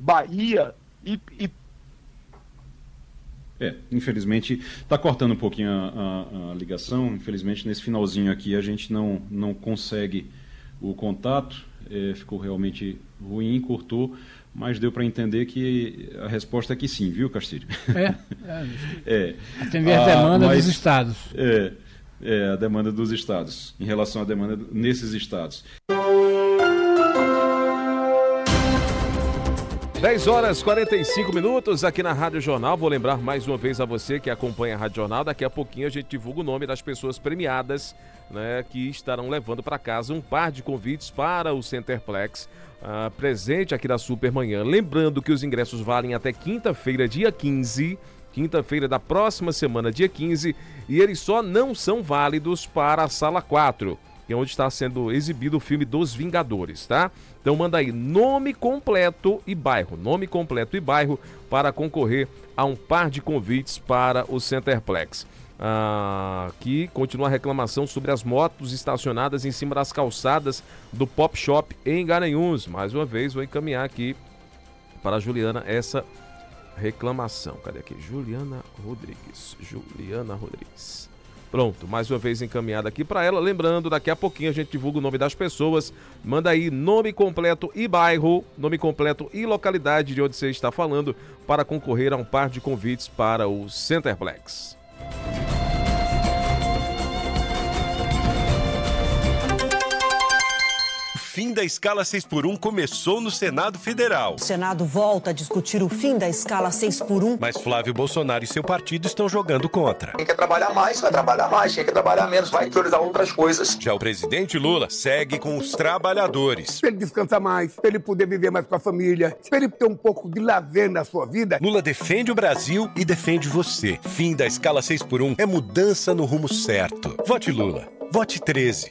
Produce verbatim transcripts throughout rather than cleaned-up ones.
Bahia e... e... É, infelizmente, está cortando um pouquinho a, a, a ligação. Infelizmente, nesse finalzinho aqui, a gente não, não consegue o contato. É, ficou realmente ruim, cortou, mas deu para entender que a resposta é que sim, viu, Castilho? É, é, é. Atender a demanda mas, dos estados. É, é, a demanda dos estados, em relação à demanda nesses estados. dez horas e quarenta e cinco minutos aqui na Rádio Jornal. Vou lembrar mais uma vez a você que acompanha a Rádio Jornal. Daqui a pouquinho a gente divulga o nome das pessoas premiadas, né, que estarão levando para casa um par de convites para o Centerplex, uh, presente aqui da Supermanhã. Lembrando que os ingressos valem até quinta-feira, dia quinze, quinta-feira da próxima semana, dia quinze, e eles só não são válidos para a Sala quatro, que é onde está sendo exibido o filme dos Vingadores, tá? Então manda aí nome completo e bairro, nome completo e bairro para concorrer a um par de convites para o Centerplex. Ah, aqui continua a reclamação sobre as motos estacionadas em cima das calçadas do Pop Shop em Garanhuns. Mais uma vez vou encaminhar aqui para a Juliana essa reclamação. Cadê aqui? Juliana Rodrigues. Juliana Rodrigues. Pronto, mais uma vez encaminhada aqui para ela. Lembrando, daqui a pouquinho a gente divulga o nome das pessoas. Manda aí nome completo e bairro, nome completo e localidade de onde você está falando para concorrer a um par de convites para o Centerplex. O fim da escala seis por um começou no Senado Federal. O Senado volta a discutir o fim da escala seis por um. Mas Flávio Bolsonaro e seu partido estão jogando contra. Quem quer trabalhar mais, vai trabalhar mais. Quem quer trabalhar menos, vai priorizar outras coisas. Já o presidente Lula segue com os trabalhadores. Para ele descansar mais, para ele poder viver mais com a família, para ele ter um pouco de lazer na sua vida. Lula defende o Brasil e defende você. Fim da escala seis por um é mudança no rumo certo. Vote Lula. Vote treze.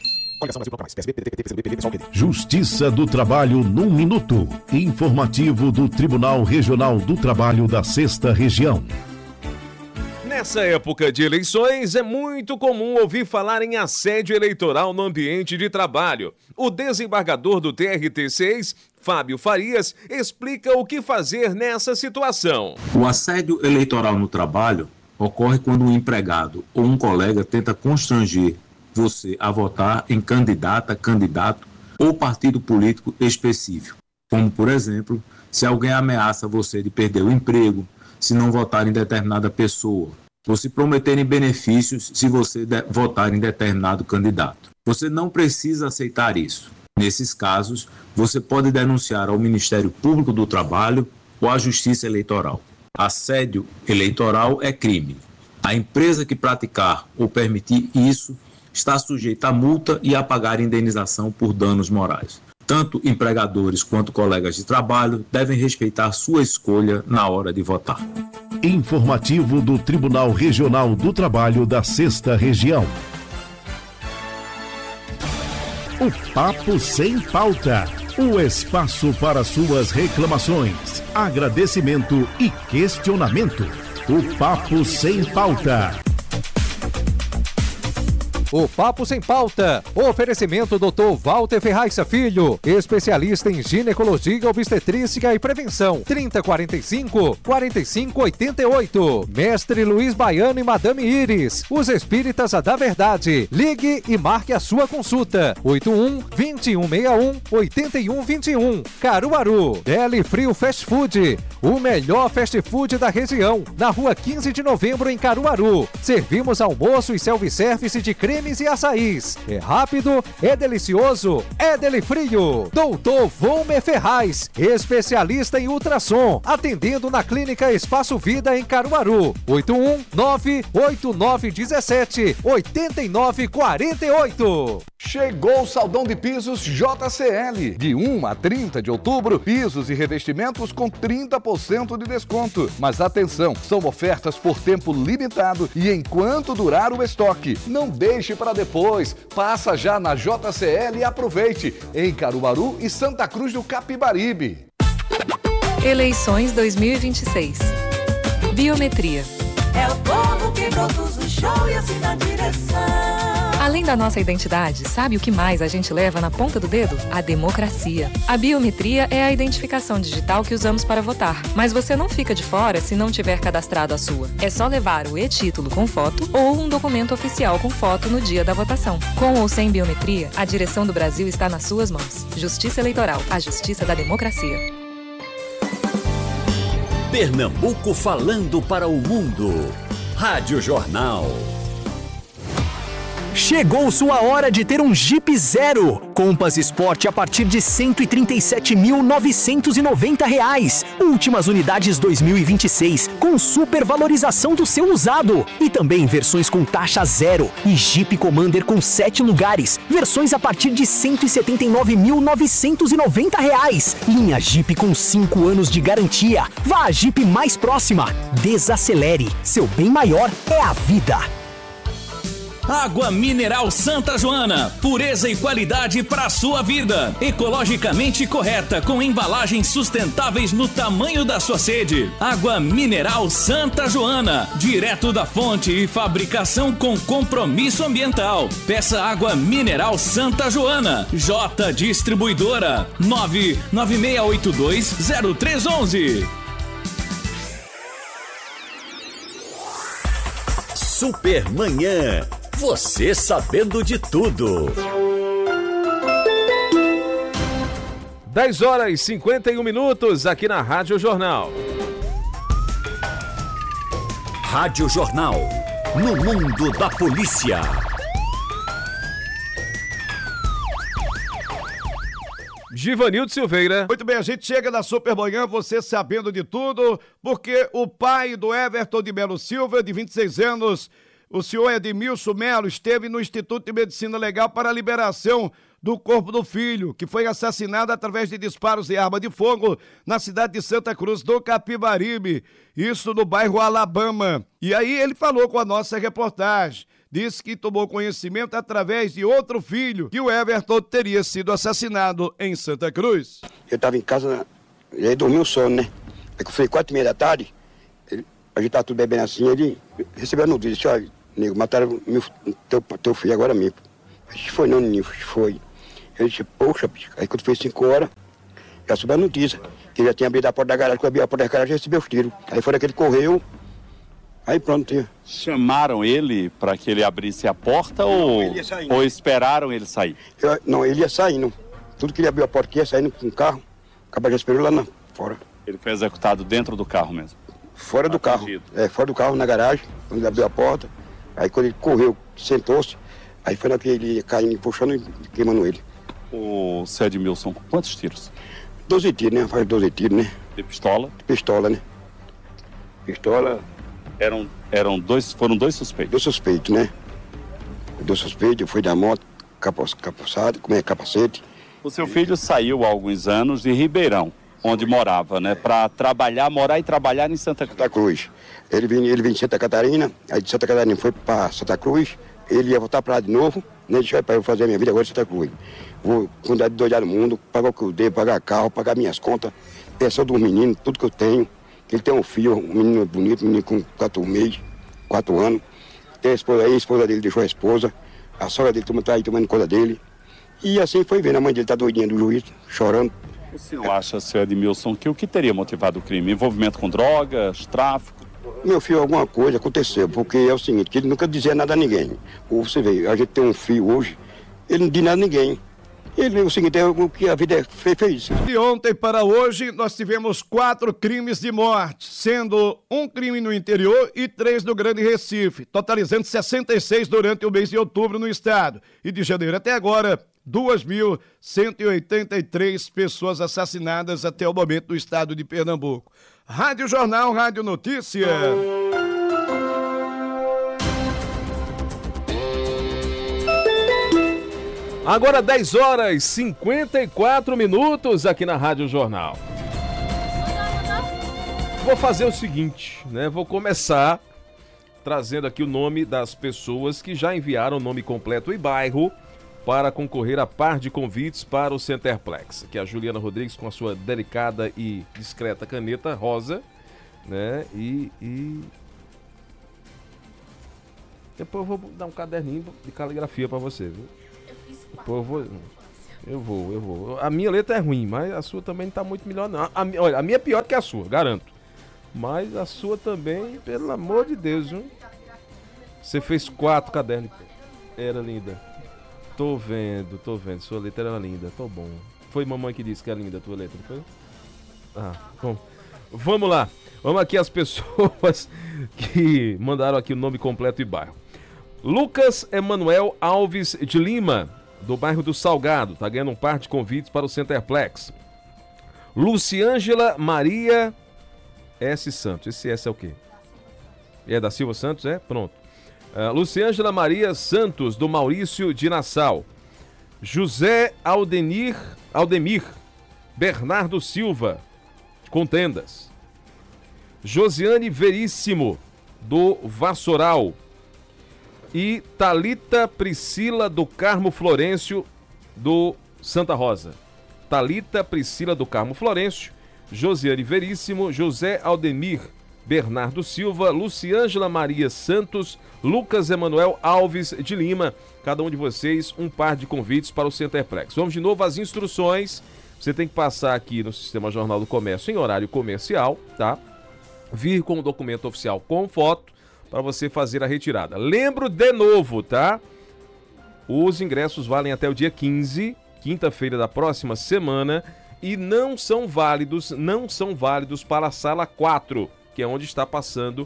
Justiça do Trabalho num minuto. Informativo do Tribunal Regional do Trabalho da Sexta Região. Nessa época de eleições, é muito comum ouvir falar em assédio eleitoral no ambiente de trabalho. O desembargador do T R T seis, Fábio Farias, explica o que fazer nessa situação. O assédio eleitoral no trabalho ocorre quando um empregado ou um colega tenta constranger você a votar em candidata, candidato ou partido político específico. Como, por exemplo, se alguém ameaça você de perder o emprego, se não votar em determinada pessoa, ou se prometerem benefícios se você de- votar em determinado candidato. Você não precisa aceitar isso. Nesses casos, você pode denunciar ao Ministério Público do Trabalho ou à Justiça Eleitoral. Assédio eleitoral é crime. A empresa que praticar ou permitir isso está sujeita a multa e a pagar indenização por danos morais. Tanto empregadores quanto colegas de trabalho devem respeitar sua escolha na hora de votar. Informativo do Tribunal Regional do Trabalho da Sexta Região. O Papo Sem Pauta. O espaço para suas reclamações, agradecimento e questionamento. O Papo Sem Pauta. O Papo Sem Pauta. Oferecimento doutor Walter Ferraiça Filho, especialista em ginecologia, obstetrícia e prevenção. trinta, quarenta e cinco, quarenta e cinco, oitenta e oito. Mestre Luiz Baiano e Madame Iris, os espíritas da verdade. Ligue e marque a sua consulta. oito um, vinte e um, sessenta e um, oitenta e um, vinte e um. Caruaru. Deli Frio Fast Food, o melhor fast food da região. Na rua quinze de novembro em Caruaru. Servimos almoço e self-service de creme e açaís. É rápido, é delicioso, é Deli Frio. Doutor Volmer Ferraz, especialista em ultrassom, atendendo na Clínica Espaço Vida em Caruaru. oito um nove oito nove um sete oito nove quatro oito. Chegou o Saldão de Pisos J C L. De um a trinta de outubro, pisos e revestimentos com trinta por cento de desconto. Mas atenção, são ofertas por tempo limitado e enquanto durar o estoque. Não deixe para depois. Passa já na J C L e aproveite. Em Caruaru e Santa Cruz do Capibaribe. Eleições dois mil e vinte e seis. Biometria. É o povo que produz o show e assim na direção. Além da nossa identidade, sabe o que mais a gente leva na ponta do dedo? A democracia. A biometria é a identificação digital que usamos para votar. Mas você não fica de fora se não tiver cadastrado a sua. É só levar o e-título com foto ou um documento oficial com foto no dia da votação. Com ou sem biometria, a direção do Brasil está nas suas mãos. Justiça Eleitoral, a justiça da democracia. Pernambuco falando para o mundo. Rádio Jornal. Chegou sua hora de ter um Jeep Zero. Compass Sport a partir de cento e trinta e sete mil novecentos e noventa reais. Últimas unidades dois mil e vinte e seis, com supervalorização do seu usado. E também versões com taxa zero. E Jeep Commander com sete lugares. Versões a partir de cento e setenta e nove mil novecentos e noventa reais. Linha Jeep com cinco anos de garantia. Vá à Jeep mais próxima. Desacelere. Seu bem maior é a vida. Água Mineral Santa Joana, pureza e qualidade para a sua vida. Ecologicamente correta, com embalagens sustentáveis no tamanho da sua sede. Água Mineral Santa Joana, direto da fonte e fabricação com compromisso ambiental. Peça Água Mineral Santa Joana. J Distribuidora, nove nove seis oito dois zero três um um. Supermanhã. Você sabendo de tudo. dez horas e cinquenta e um minutos aqui na Rádio Jornal. Rádio Jornal. No mundo da polícia. Givanildo Silveira. Muito bem, a gente chega na Supermanhã, você sabendo de tudo, porque o pai do Everton de Melo Silva, de vinte e seis anos, o senhor Edmilson Melo, esteve no Instituto de Medicina Legal para a liberação do corpo do filho, que foi assassinado através de disparos de arma de fogo na cidade de Santa Cruz do Capibaribe, isso no bairro Alabama. E aí ele falou com a nossa reportagem, disse que tomou conhecimento através de outro filho, que o Everton teria sido assassinado em Santa Cruz. Eu estava em casa, e aí dormi um sono, né? Aí que foi quatro e meia da tarde, ele, a gente estava tudo bebendo assim, ele recebeu a notícia, disse, olha, nego, mataram meu, teu, teu filho agora mesmo. A gente foi, não, Ninho, foi. Ele disse, poxa, bicho. Aí quando foi cinco horas, já soube a notícia, que ele já tinha abrido a porta da garagem, quando abriu a porta da garagem, já recebeu os tiros. Aí foi que ele correu, aí pronto, tinha. Chamaram ele para que ele abrisse a porta não, ou, ele ou esperaram ele sair? Eu, não, ele ia saindo. Tudo que ele abriu a porta, ia saindo com o carro, acabou já esperou lá na, fora. Ele foi executado dentro do carro mesmo? Fora do carro, é, fora do carro, na garagem, quando ele abriu a porta. Aí quando ele correu, sentou-se, aí foi na que ele ia caindo, puxando e queimando ele. O seu Edmilson, com quantos tiros? doze tiros, né? Faz doze tiros, né? De pistola? De pistola, né? Pistola... Eram, eram dois, foram dois suspeitos? Dois suspeitos, né? Dois suspeitos, foi da moto, capaçado, como é, capacete. O seu filho saiu há alguns anos de Ribeirão, onde morava, né? Para trabalhar, morar e trabalhar em Santa Cruz. Santa Cruz. Ele vinha, ele vinha de Santa Catarina, aí de Santa Catarina foi para Santa Cruz, ele ia voltar para lá de novo, né? Deixa para eu fazer a minha vida agora em Santa Cruz. Vou cuidar de doidar no mundo, pagar o que eu devo, pagar carro, pagar minhas contas, pensão dos meninos, tudo que eu tenho. Ele tem um filho, um menino bonito, um menino com quatro meses, quatro anos. Tem a esposa aí, a esposa dele deixou a esposa, a sogra dele está aí tomando conta dele. E assim foi vendo, a mãe dele tá doidinha do juiz, chorando. O senhor acha, senhor Edmilson, que o que teria motivado o crime? Envolvimento com drogas, tráfico? Meu filho, alguma coisa aconteceu, porque é o seguinte, que ele nunca dizia nada a ninguém. Ou você vê, a gente tem um filho hoje, ele não diz nada a ninguém. Ele é o seguinte, é o que a vida é feita isso. De ontem para hoje, nós tivemos quatro crimes de morte, sendo um crime no interior e três no Grande Recife, totalizando sessenta e seis durante o mês de outubro no estado. E de janeiro até agora, duas mil cento e oitenta e três pessoas assassinadas até o momento no estado de Pernambuco. Rádio Jornal, Rádio Notícia. Agora dez horas e cinquenta e quatro minutos aqui na Rádio Jornal. Vou fazer o seguinte, né? Vou começar trazendo aqui o nome das pessoas que já enviaram o nome completo e bairro para concorrer a par de convites para o Centerplex. Aqui a Juliana Rodrigues com a sua delicada e discreta caneta rosa, né? E... e... Depois eu vou dar um caderninho de caligrafia pra você, viu? Depois eu vou... Eu vou, eu vou. A minha letra é ruim, mas a sua também não tá muito melhor, não. A, a, olha, a minha é pior do que a sua, garanto. Mas a sua também, pelo amor de Deus, viu? Você fez quatro cadernos. Era linda. Tô vendo, tô vendo. Sua letra era linda, tô bom. Foi mamãe que disse que era linda a tua letra, não foi? Ah, bom. Vamos lá. Vamos aqui as pessoas que mandaram aqui o nome completo e bairro. Lucas Emanuel Alves de Lima, do bairro do Salgado, tá ganhando um par de convites para o Centerplex. Luciângela Maria S. Santos. Esse S é o quê? É da Silva Santos, é? Pronto. Uh, Luciângela Maria Santos, do Maurício de Nassau. José Aldenir, Aldemir Bernardo Silva, de Contendas. Josiane Veríssimo, do Vassoural. E Thalita Priscila do Carmo Florencio, do Santa Rosa. Thalita Priscila do Carmo Florencio, Josiane Veríssimo, José Aldemir Bernardo Silva, Luciângela Maria Santos, Lucas Emanuel Alves de Lima. Cada um de vocês um par de convites para o Centerplex. Vamos de novo às instruções. Você tem que passar aqui no Sistema Jornal do Comércio em horário comercial, tá? Vir com o documento oficial com foto para você fazer a retirada. Lembro de novo, tá? Os ingressos valem até o dia quinze, quinta-feira da próxima semana, e não são válidos, não são válidos para a sala quatro, que é onde está passando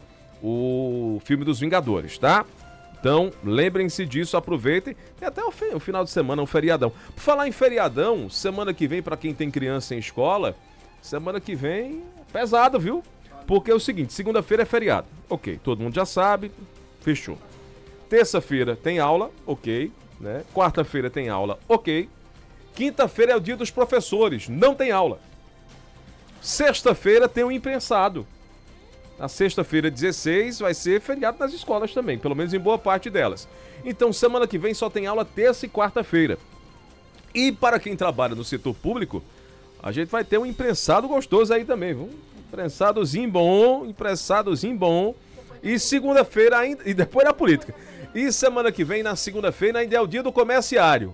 o filme dos Vingadores, tá? Então, lembrem-se disso, aproveitem. E até o, o final de semana, um feriadão. Por falar em feriadão, semana que vem, para quem tem criança em escola, semana que vem, pesado, viu? Porque é o seguinte, segunda-feira é feriado. Ok, todo mundo já sabe, fechou. Terça-feira tem aula, ok, né? Quarta-feira tem aula, ok. Quinta-feira é o dia dos professores, não tem aula. Sexta-feira tem o imprensado. Na sexta-feira, dezesseis, vai ser feriado nas escolas também, pelo menos em boa parte delas. Então, semana que vem só tem aula terça e quarta-feira. E para quem trabalha no setor público, a gente vai ter um imprensado gostoso aí também, viu? Imprensadozinho bom, imprensadozinho bom. E segunda-feira ainda, e depois na política. E semana que vem, na segunda-feira, ainda é o dia do comerciário.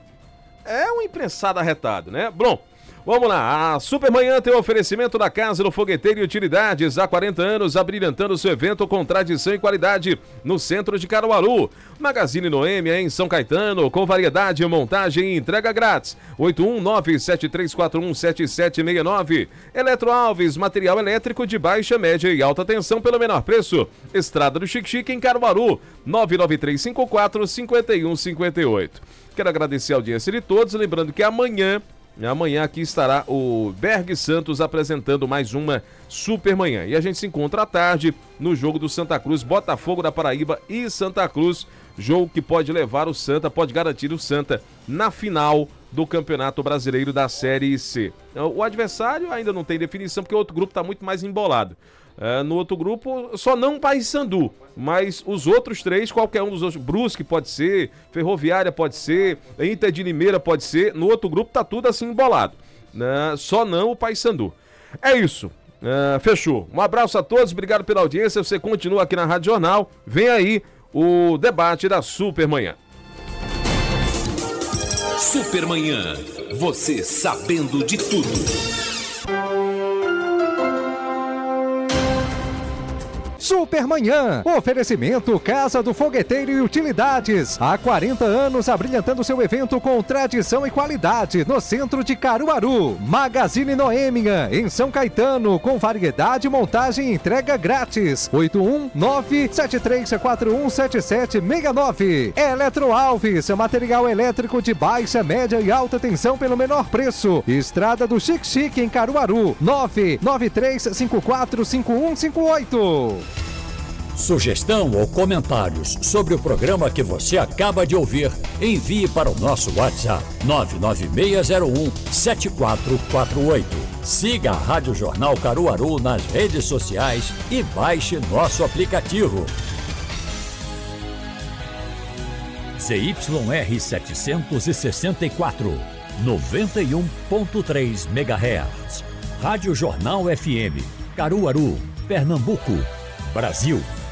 É um imprensado arretado, né? Bom, vamos lá. A Supermanhã tem o oferecimento da Casa do Fogueteiro e Utilidades. Há quarenta anos, abrilhantando seu evento com tradição e qualidade no centro de Caruaru. Magazine Noêmia em São Caetano, com variedade, montagem e entrega grátis. oito um nove, sete três quatro um, sete sete seis nove. Eletro Alves, material elétrico de baixa, média e alta tensão pelo menor preço. Estrada do Chique Chique em Caruaru. nove nove três cinco quatro, cinco um cinco oito. Quero agradecer a audiência de todos, lembrando que amanhã, amanhã aqui estará o Berg Santos apresentando mais uma Supermanhã. E a gente se encontra à tarde no jogo do Santa Cruz, Botafogo da Paraíba e Santa Cruz, jogo que pode levar o Santa, pode garantir o Santa na final do Campeonato Brasileiro da Série C. O adversário ainda não tem definição, porque o outro grupo está muito mais embolado. Uh, no outro grupo, só não Paysandu, mas os outros três, qualquer um dos outros, Brusque pode ser, Ferroviária pode ser, Inter de Limeira pode ser, no outro grupo tá tudo assim embolado, uh, só não o Paysandu. É isso, uh, fechou. Um abraço a todos, obrigado pela audiência, você continua aqui na Rádio Jornal, vem aí o debate da Supermanhã. Supermanhã, você sabendo de tudo. Supermanhã, oferecimento Casa do Fogueteiro e Utilidades. Há quarenta anos abrilhantando seu evento com tradição e qualidade no centro de Caruaru. Magazine Noêmia, em São Caetano, com variedade, montagem e entrega grátis. oito um nove, sete três quatro um, sete sete seis nove. Eletro Alves, material elétrico de baixa, média e alta tensão pelo menor preço. Estrada do Chique Chique em Caruaru. nove nove três cinco quatro cinco um cinco oito. Sugestão ou comentários sobre o programa que você acaba de ouvir, envie para o nosso WhatsApp nove nove seis zero um, sete quatro quatro oito. Siga a Rádio Jornal Caruaru nas redes sociais e baixe nosso aplicativo. Z Y R setecentos e sessenta e quatro, noventa e um ponto três megahertz. Rádio Jornal F M, Caruaru, Pernambuco, Brasil.